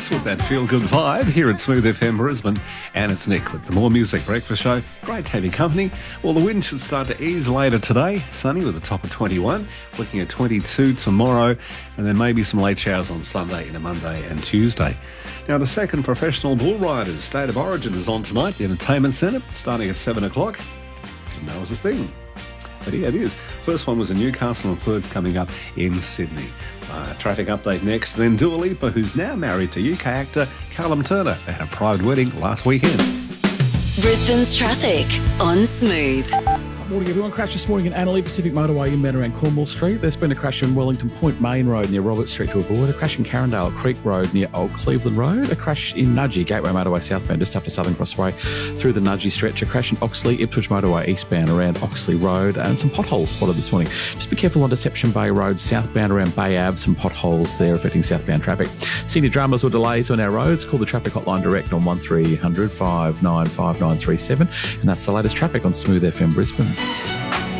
Christmas with that feel-good vibe here at Smooth FM Brisbane. And it's Nick with the More Music Breakfast Show. Great to have you company. Well, the wind should start to ease later today. Sunny with a top of 21. Looking at 22 tomorrow. And then maybe some late showers on Sunday into Monday and Tuesday. Now, the second Professional Bull Riders State of Origin is on tonight at the Entertainment Centre, starting at 7 o'clock. Didn't know it was a thing. But yeah, it is. First one was in Newcastle and third's coming up in Sydney. Traffic update next. Then Dua Lipa, who's now married to UK actor Callum Turner. They had a private wedding last weekend. Brisbane's traffic on Smooth. Morning everyone. Crash this morning in Annalee Pacific Motorway inbound around Cornwall Street. There's been a crash in Wellington Point Main Road near Robert Street to avoid. A crash in Carindale Creek Road near Old Cleveland Road. A crash in Nudgee Gateway Motorway southbound just after Southern Crossway through the Nudgee stretch. A crash in Oxley Ipswich Motorway eastbound around Oxley Road. And some potholes spotted this morning. Just be careful on Deception Bay Road southbound around Bay Ave. Some potholes there affecting southbound traffic. Senior dramas or delays on our roads. Call the traffic hotline direct on 1300 595937. And that's the latest traffic on Smooth FM Brisbane.